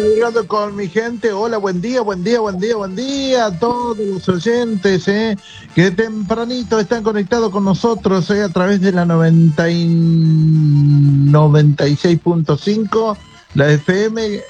Llegando con mi gente, hola, buen día, buen día, buen día, buen día a todos los oyentes que tempranito están conectados con nosotros a través de la 96.5, la FM,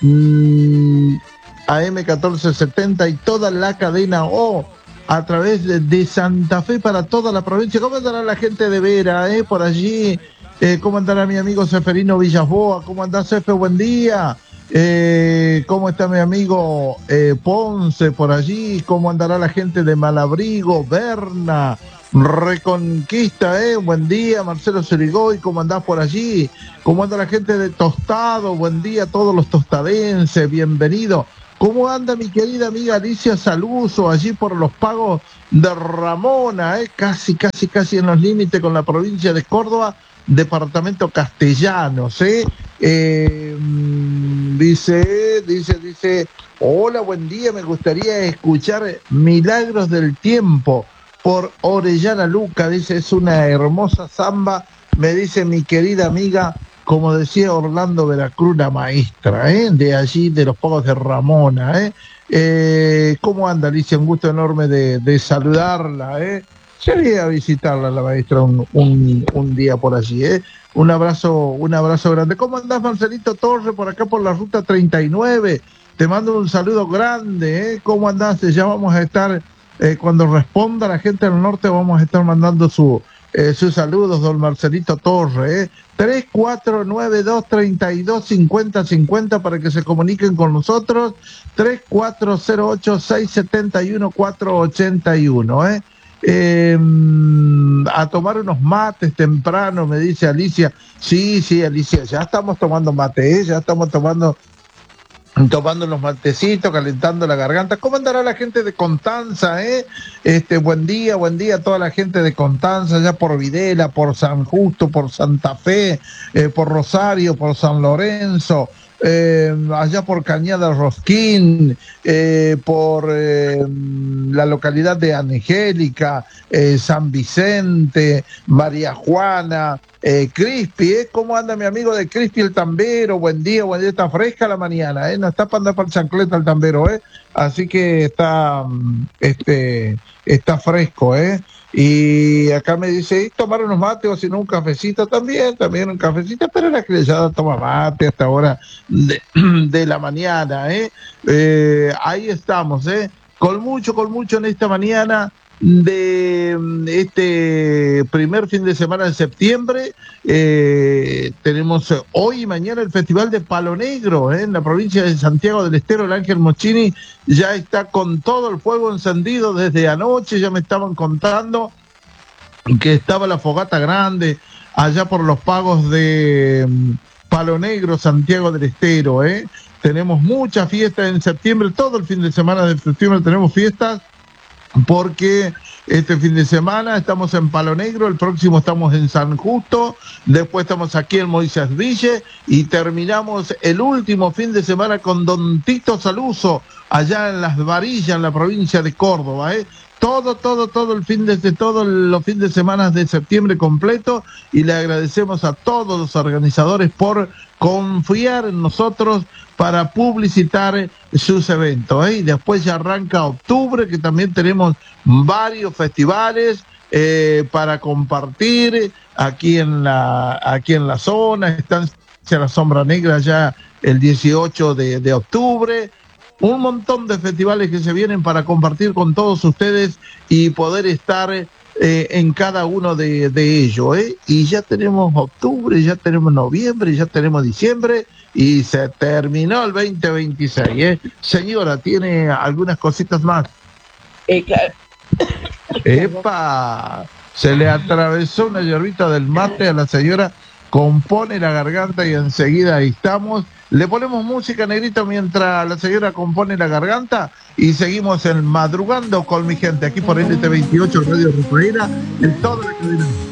AM 1470 y toda la cadena O a través de Santa Fe para toda la provincia. ¿Cómo andará la gente de Vera, por allí? ¿Cómo andará mi amigo Seferino Villasboa? ¿Cómo andás, Sefe? Buen día. ¿Cómo está mi amigo Ponce por allí? ¿Cómo andará la gente de Malabrigo, Berna, Reconquista? Buen día, Marcelo Surigoy, ¿cómo andás por allí? ¿Cómo anda la gente de Tostado? Buen día a todos los tostadenses, bienvenido. ¿Cómo anda mi querida amiga Alicia Saluso allí por los pagos de Ramona? Casi en los límites con la provincia de Córdoba, departamento Castellanos, dice, hola, buen día, me gustaría escuchar Milagros del Tiempo por Orellana Luca, dice, es una hermosa samba, me dice mi querida amiga, como decía Orlando Veracruz, la maestra, de allí, de los pagos de Ramona, ¿cómo anda, Alicia? Un gusto enorme de saludarla, Sería a visitarla la maestra un día por allí, un abrazo grande. ¿Cómo andás, Marcelito Torre, por acá por la ruta 39? Te mando un saludo grande, ¿Cómo andás? Ya vamos a estar, cuando responda la gente del norte, vamos a estar mandando sus saludos, don Marcelito Torre, 3492325050 para que se comuniquen con nosotros, 3408671481, a tomar unos mates temprano, me dice Alicia. Sí, Alicia, ya estamos tomando mate, ya estamos tomando unos matecitos, calentando la garganta. ¿Cómo andará la gente de Constanza, buen día a toda la gente de Constanza, allá por Videla, por San Justo, por Santa Fe, por Rosario, por San Lorenzo, allá por Cañada Rosquín, por la localidad de Angélica, San Vicente, María Juana, Crispi, ¿cómo anda mi amigo de Crispi el Tambero? Buen día, está fresca la mañana, no está para andar para el chancleta el Tambero, así que está fresco, y acá me dice, ¿y tomar unos mates o si no un cafecito? También un cafecito, pero la que ya toma mate hasta ahora de la mañana, ahí estamos, con mucho en esta mañana de este primer fin de semana de septiembre. Tenemos hoy y mañana el Festival de Palo Negro, en la provincia de Santiago del Estero. El Ángel Moschini ya está con todo el fuego encendido desde anoche, ya me estaban contando que estaba la fogata grande allá por los pagos de Palo Negro, Santiago del Estero, Tenemos muchas fiestas en septiembre, todo el fin de semana de septiembre tenemos fiestas, porque este fin de semana estamos en Palo Negro, el próximo estamos en San Justo, después estamos aquí en Moisés Ville y terminamos el último fin de semana con don Tito Saluso, allá en Las Varillas, en la provincia de Córdoba, todo todos los fines de semana de septiembre completo, y le agradecemos a todos los organizadores por confiar en nosotros para publicitar sus eventos, y después ya arranca octubre, que también tenemos varios festivales para compartir aquí en la zona. Estancia La Sombra Negra ya el 18 de octubre, un montón de festivales que se vienen para compartir con todos ustedes y poder estar en cada uno de ellos, y ya tenemos octubre, ya tenemos noviembre, ya tenemos diciembre y se terminó el 2026, Señora, ¿tiene algunas cositas más? Claro. ¡Epa! Se le atravesó una hierbita del mate a la señora, compone la garganta y enseguida ahí estamos. Le ponemos música, Negrito, mientras la señora compone la garganta, y seguimos en Madrugando con mi gente aquí por NT28 Radio Rafaela, en toda la cadena.